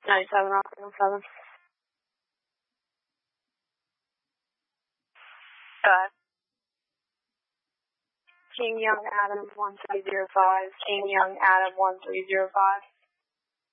97 Rockland 7. Go ahead. King Young Adam 1305. King Young Adam 1305.